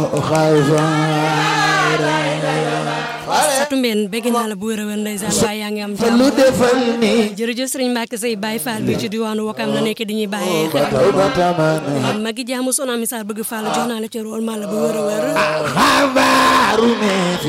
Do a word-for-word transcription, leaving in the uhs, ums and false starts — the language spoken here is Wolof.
Fatou Mbène bëgg naa la bu wér a wér ndeysaan baay yaa ngi am jàmm jërëjëf Serigne Mbacke Seye Baye Fall bi ci diwaanu Wakam la nekk di ñuy bàyyee xel magi jaamu sona misaal bëgg Fall jox naa la ci rôle ma la bu wér a wér